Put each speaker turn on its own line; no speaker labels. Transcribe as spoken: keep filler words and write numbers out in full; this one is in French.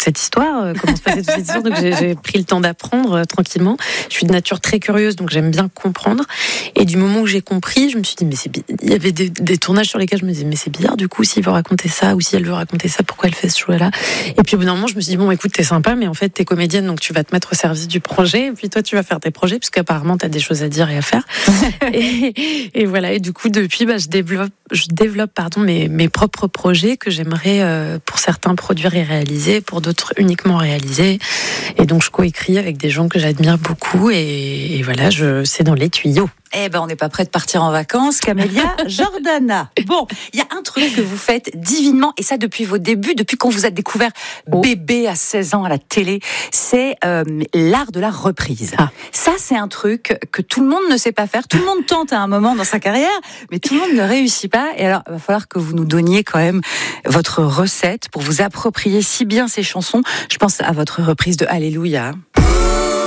cette histoire, euh, comment se passait toute cette histoire. Donc j'ai, j'ai pris le temps d'apprendre euh, tranquillement. Je suis de nature très curieuse, donc j'aime bien comprendre. Et du moment où j'ai compris, je me suis dit, mais c'est bi- il y avait des, des tournages sur lesquels je me disais, mais c'est bizarre du coup, s'il veut raconter ça ou si elle veut raconter ça, pourquoi elle fait ce choix-là. Et puis au bout d'un moment, je me suis dit, bon, écoute, t'es sympa, mais en fait, t'es comédienne, donc tu vas te mettre au service du projet. Et puis toi, tu vas faire tes projets, parce qu'apparemment, t'as des choses à dire et à faire. et, et voilà. Et du coup, depuis, bah, je développe, je développe, pardon, mes, mes propres projets que j'aimerais, euh, pour certains, produire et réaliser, pour d'autres, uniquement réaliser. Et donc, je coécris avec des gens que j'admire beaucoup. Et, et voilà, je, c'est dans les tuyaux.
Eh ben, on n'est pas prêt de partir en vacances, Camélia Jordana. Bon, il y a un truc que vous faites divinement, et ça depuis vos débuts, depuis qu'on vous a découvert
oh.
bébé à seize ans à la télé, c'est euh, l'art de la reprise.
Ah.
Ça, c'est un truc que tout le monde ne sait pas faire. Tout le monde tente à un moment dans sa carrière, mais tout le monde ne réussit pas. Et alors, il va falloir que vous nous donniez quand même votre recette pour vous approprier si bien ces chansons. Je pense à votre reprise de Alléluia.